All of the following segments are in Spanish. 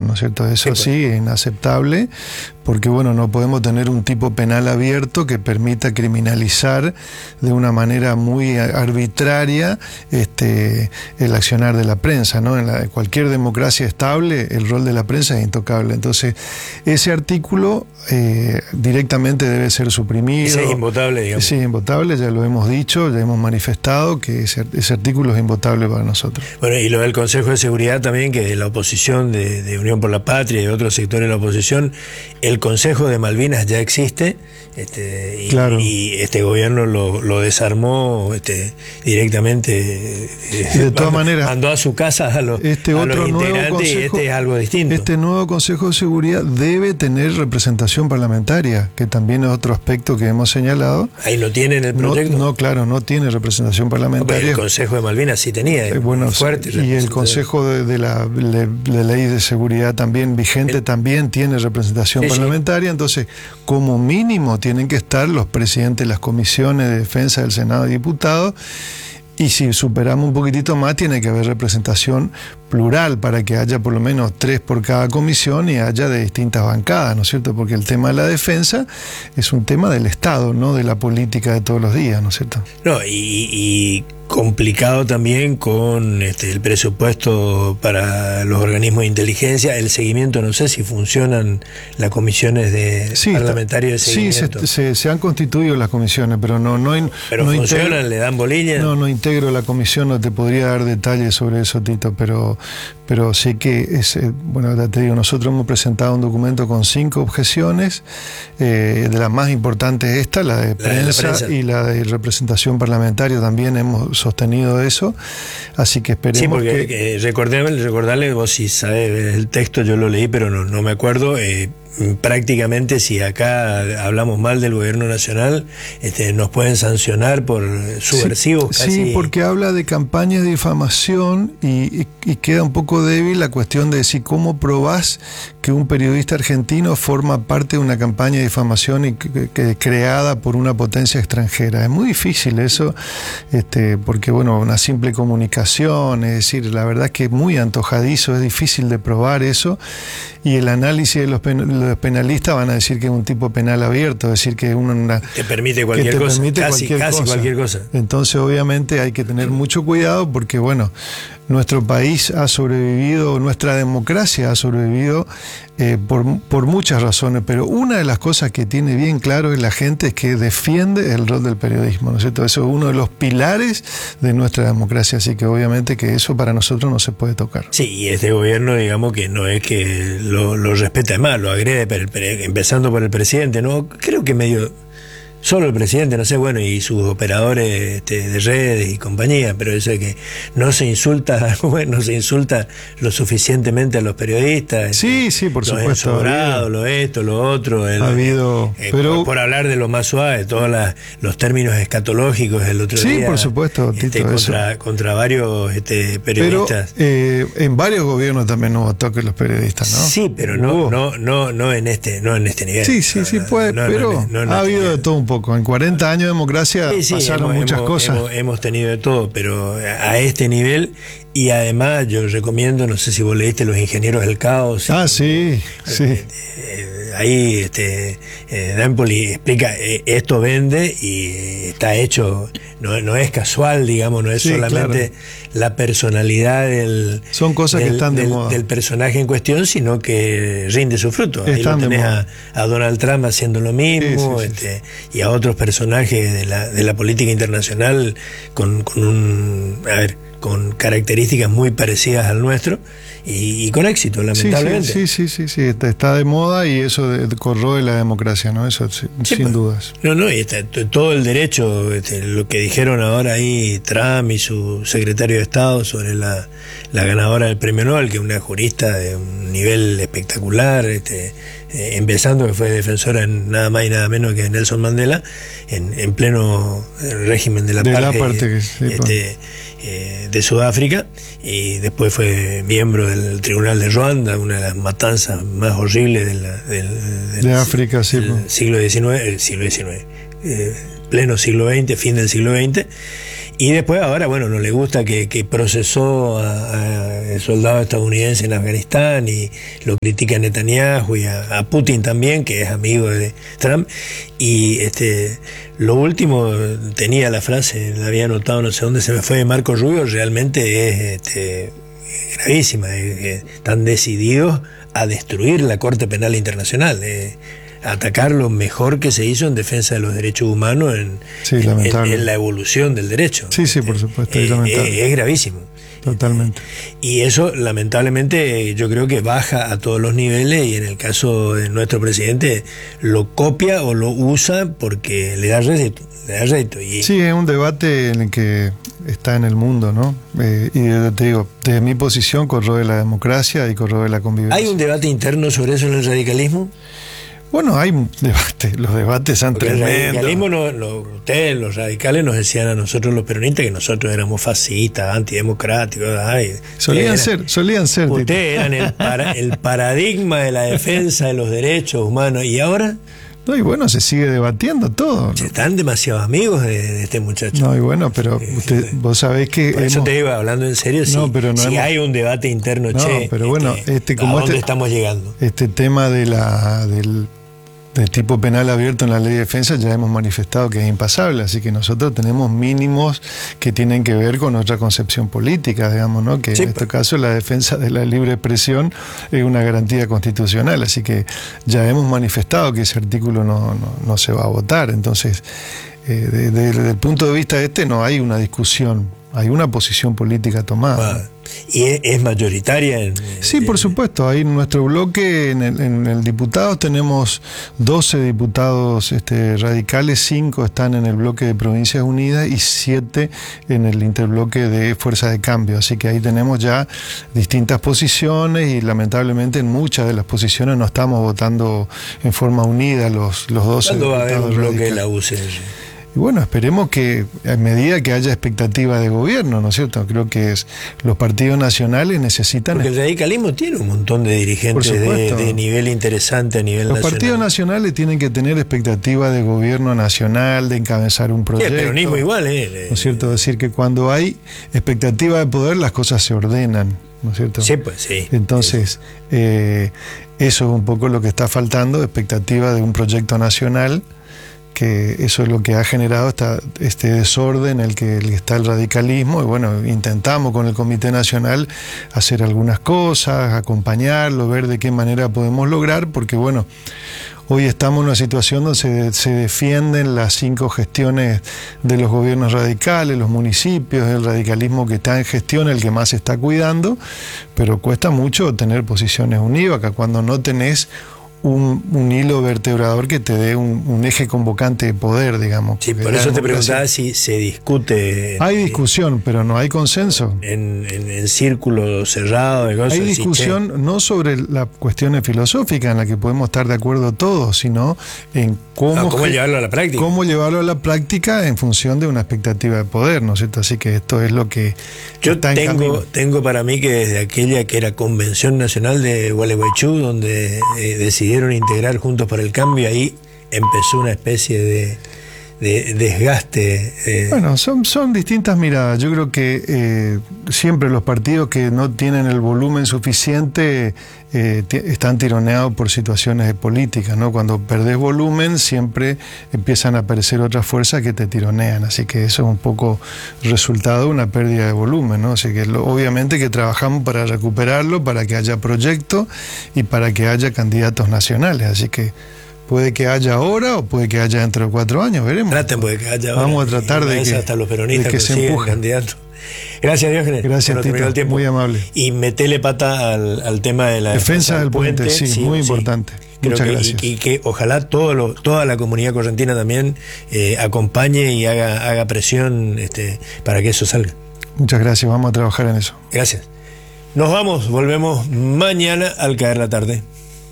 ¿no es cierto? Eso sí, es inaceptable, porque bueno, no podemos tener un tipo penal abierto que permita criminalizar de una manera muy arbitraria el accionar de la prensa, ¿no? En cualquier democracia estable, el rol de la prensa es intocable. Entonces, ese artículo directamente debe ser suprimido. Ese es invotable, digamos. Sí, es invotable, ya lo hemos dicho, ya hemos manifestado que ese artículo es invotable para nosotros. Bueno, y lo del Consejo de Seguridad también, que de la oposición de Unión por la Patria y de otros sectores de la oposición, el Consejo de Malvinas ya existe, claro. y este gobierno lo desarmó directamente. De todas maneras, mandó a su casa a los integrantes, consejo, y este es algo distinto. Este nuevo Consejo de Seguridad debe tener representación parlamentaria, que también es otro aspecto que hemos señalado. Ahí no tiene en el proyecto. No, claro, no tiene representación parlamentaria. El Consejo de Malvinas sí tenía, bueno, fuerte. Y el Consejo de la Ley de Seguridad también vigente también tiene representación parlamentaria. Entonces, como mínimo tienen que estar los presidentes de las comisiones de defensa del Senado y Diputados. Y si superamos un poquitito más, tiene que haber representación plural para que haya por lo menos 3 por cada comisión y haya de distintas bancadas, ¿no es cierto? Porque el tema de la defensa es un tema del Estado, no de la política de todos los días, ¿no es cierto? No, y complicado también con el presupuesto para los organismos de inteligencia, el seguimiento, no sé si funcionan las comisiones parlamentarias de seguimiento. Sí, se han constituido las comisiones, pero no funcionan, le dan bolilla. No integro la comisión, no te podría dar detalles sobre eso, Tito, pero sé que bueno, ya te digo, nosotros hemos presentado un documento con 5 objeciones, de las más importantes la de prensa y la de representación parlamentaria también hemos sostenido eso, así que esperemos. Sí, porque recordarle, vos si sabés el texto, yo lo leí, pero no me acuerdo. Prácticamente, si acá hablamos mal del gobierno nacional, nos pueden sancionar por subversivos. Sí, porque habla de campañas de difamación y queda un poco débil la cuestión de decir cómo probás que un periodista argentino forma parte de una campaña de difamación y que creada por una potencia extranjera. Es muy difícil eso, porque bueno, una simple comunicación, es decir, la verdad es que es muy antojadizo, es difícil de probar eso, y el análisis de los penalistas van a decir que es un tipo penal abierto, es decir, que te permite cualquier cosa, casi cualquier cosa. Entonces, obviamente, hay que tener mucho cuidado porque, bueno, nuestro país ha sobrevivido, nuestra democracia ha sobrevivido por muchas razones, pero una de las cosas que tiene bien claro la gente es que defiende el rol del periodismo, ¿no es cierto? Eso es uno de los pilares de nuestra democracia, así que obviamente que eso para nosotros no se puede tocar. Sí, y este gobierno, digamos que no es que lo respeta más, lo agrede, empezando por el presidente, ¿no? Creo que solo el presidente, no sé, bueno, y sus operadores de redes y compañía, pero eso de que no se insulta lo suficientemente a los periodistas. Sí, por supuesto. Lo esto, lo otro. Ha habido, pero por hablar de lo más suave, todos los términos escatológicos el otro día. Sí, por supuesto, Tito, contra varios periodistas. Pero en varios gobiernos también hubo toques los periodistas, ¿no? Sí, pero no en este nivel. Sí, puede, pero ha habido de todo un poco. En 40 años de democracia pasaron muchas cosas. Hemos tenido de todo, pero a este nivel. Y además yo recomiendo, no sé si vos leíste Los Ingenieros del Caos. Sí. Ahí D'Empoli explica, esto vende y está hecho, no es casual, digamos, no es solamente la personalidad son cosas que están de moda del personaje en cuestión, sino que rinde su fruto. Ahí lo tenés a Donald Trump haciendo lo mismo, y a otros personajes de la política internacional con con características muy parecidas al nuestro y con éxito, lamentablemente. Sí, está de moda y eso corroe la democracia, ¿no? Eso sin dudas. Y está todo el derecho, lo que dijeron ahora ahí Trump y su secretario de Estado sobre la ganadora del premio Nobel, que es una jurista de un nivel espectacular, empezando que fue defensora en nada más y nada menos que Nelson Mandela, en pleno régimen de la apartheid, de Sudáfrica, y después fue miembro del Tribunal de Ruanda, una de las matanzas más horribles de África, siglo XIX, pleno siglo XX, fin del siglo XX. Y después ahora, bueno, no le gusta que procesó a soldados estadounidenses en Afganistán y lo critica a Netanyahu y a Putin también, que es amigo de Trump. Y lo último, tenía la frase, la había anotado no sé dónde, se me fue, de Marco Rubio, realmente es gravísima. Están decididos a destruir la Corte Penal Internacional, atacar lo mejor que se hizo en defensa de los derechos humanos en la evolución del derecho. Sí, por supuesto, es gravísimo. Totalmente. Y eso, lamentablemente, yo creo que baja a todos los niveles, y en el caso de nuestro presidente lo copia o lo usa porque le da rédito. Sí, es un debate en el que está en el mundo, ¿no? Y te digo, desde mi posición corroe la democracia y corroe la convivencia. ¿Hay un debate interno sobre eso en el radicalismo? Bueno, hay un debate, los debates son tremendos. El radicalismo, ustedes, los radicales, nos decían a nosotros los peronistas que nosotros éramos fascistas, antidemocráticos. Solían ser. Ustedes eran el paradigma de la defensa de los derechos humanos, ¿y ahora? No, y bueno, se sigue debatiendo todo. Están demasiados amigos de este muchacho. No, y bueno, pero vos sabés que... Por eso te iba hablando en serio, hay un debate interno, pero bueno, ¿a dónde estamos llegando? Este tema del tipo penal abierto en la ley de defensa ya hemos manifestado que es impasable, así que nosotros tenemos mínimos que tienen que ver con nuestra concepción política, digamos, ¿no? Que en este caso la defensa de la libre expresión es una garantía constitucional, así que ya hemos manifestado que ese artículo no se va a votar. Entonces, desde el punto de vista no hay una discusión, hay una posición política tomada. ¿Y es mayoritaria? Sí, por supuesto. Ahí en nuestro bloque, en el diputados, tenemos 12 diputados radicales, 5 están en el bloque de Provincias Unidas y 7 en el interbloque de Fuerza de Cambio. Así que ahí tenemos ya distintas posiciones y lamentablemente en muchas de las posiciones no estamos votando en forma unida los 12 ¿Cuándo va a haber un bloque radicales de la UCR? Y bueno, esperemos que a medida que haya expectativa de gobierno, ¿no es cierto? Creo que los partidos nacionales necesitan... Porque el radicalismo tiene un montón de dirigentes de nivel interesante a nivel nacional. Los partidos nacionales tienen que tener expectativa de gobierno nacional, de encabezar un proyecto. El peronismo igual, ¿no es cierto? Es decir, que cuando hay expectativa de poder, las cosas se ordenan, ¿no es cierto? Sí, pues sí. Entonces, eso es un poco lo que está faltando, expectativa de un proyecto nacional, que eso es lo que ha generado este desorden en el que está el radicalismo. Y bueno, intentamos con el Comité Nacional hacer algunas cosas, acompañarlo, ver de qué manera podemos lograr, porque bueno, hoy estamos en una situación donde se defienden las 5 gestiones de los gobiernos radicales, los municipios, el radicalismo que está en gestión, el que más se está cuidando, pero cuesta mucho tener posiciones unívocas cuando no tenés un hilo vertebrador que te dé un eje convocante de poder, digamos. Sí, por eso te preguntaba si se discute. Hay discusión, pero no hay consenso. En círculo cerrado. Hay discusión no sobre las cuestiones filosóficas en las que podemos estar de acuerdo todos, sino en cómo llevarlo a la práctica. Cómo llevarlo a la práctica en función de una expectativa de poder, ¿no es cierto? Así que esto es lo que yo tengo para mí que desde aquella que era Convención Nacional de Gualeguaychú, donde decidieron integrar Juntos por el Cambio, ahí empezó una especie de desgaste. Bueno, son distintas miradas. Yo creo que siempre los partidos que no tienen el volumen suficiente están tironeados por situaciones de política, ¿no? Cuando perdés volumen siempre empiezan a aparecer otras fuerzas que te tironean, así que eso es un poco resultado de una pérdida de volumen, ¿no? Así que obviamente que trabajamos para recuperarlo, para que haya proyectos y para que haya candidatos nacionales, así que puede que haya ahora o puede que haya dentro de 4 años, veremos. Puede que haya ahora. Vamos a tratar de que hasta los peronistas que se empuje. Candidatos. Gracias, Diógenes. Gracias, Tito. Muy amable. Y metele pata al tema de la defensa del puente. Sí, muy importante. Muchas gracias. Y que ojalá toda la comunidad correntina también acompañe y haga presión para que eso salga. Muchas gracias. Vamos a trabajar en eso. Gracias. Nos vamos. Volvemos mañana al caer la tarde.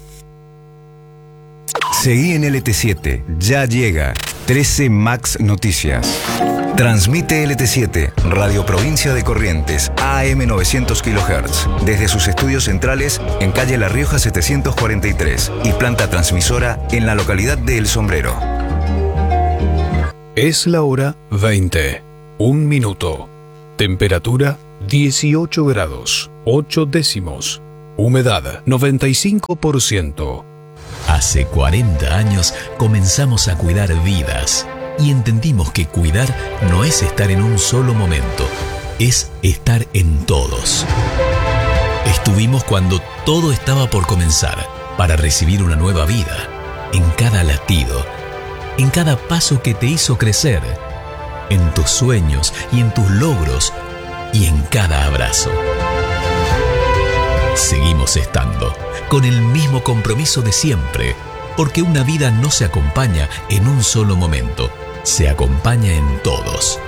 Seguí en LT7, ya llega 13 Max Noticias. Transmite LT7, Radio Provincia de Corrientes, AM 900 kHz, desde sus estudios centrales en calle La Rioja 743 y planta transmisora en la localidad de El Sombrero. Es la hora 20. 1 minuto. Temperatura 18 grados, 8 décimos. Humedad 95%. Hace 40 años comenzamos a cuidar vidas y entendimos que cuidar no es estar en un solo momento, es estar en todos. Estuvimos cuando todo estaba por comenzar para recibir una nueva vida, en cada latido, en cada paso que te hizo crecer, en tus sueños y en tus logros y en cada abrazo. Seguimos estando con el mismo compromiso de siempre, porque una vida no se acompaña en un solo momento, se acompaña en todos.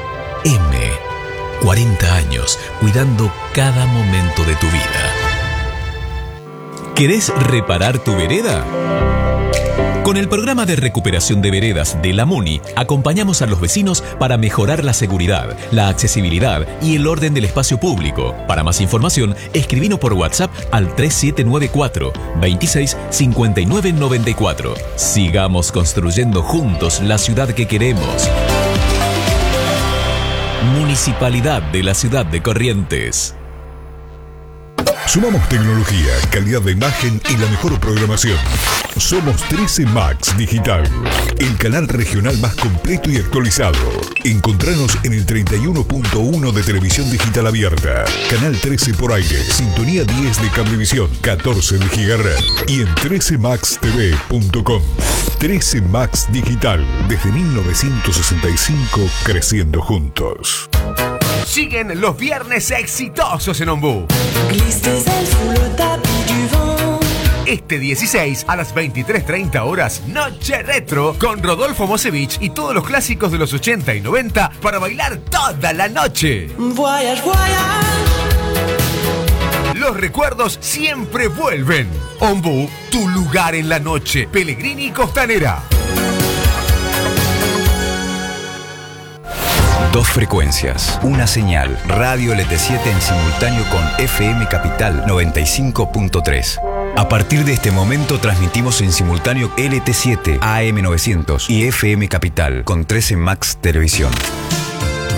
40 años cuidando cada momento de tu vida. ¿Querés reparar tu vereda? Con el programa de recuperación de veredas de la MUNI, acompañamos a los vecinos para mejorar la seguridad, la accesibilidad y el orden del espacio público. Para más información, escribinos por WhatsApp al 3794 26 59 94. Sigamos construyendo juntos la ciudad que queremos. Municipalidad de la Ciudad de Corrientes. Sumamos tecnología, calidad de imagen y la mejor programación. Somos 13 Max Digital, el canal regional más completo y actualizado. Encontranos en el 31.1 de televisión digital abierta, canal 13 por aire, sintonía 10 de cablevisión, 14 de gigahertz y en 13maxtv.com. 13 Max Digital, desde 1965, creciendo juntos. Siguen los viernes exitosos en Ombú. Este 16 a las 23:30 horas, Noche Retro con Rodolfo Mosevich y todos los clásicos de los 80 y 90 para bailar toda la noche. Voyage, voyage. Los recuerdos siempre vuelven. Ombú, tu lugar en la noche. Pellegrini Costanera. 2 frecuencias, una señal, Radio LT7 en simultáneo con FM Capital 95.3. A partir de este momento transmitimos en simultáneo LT7, AM900 y FM Capital con 13 Max Televisión.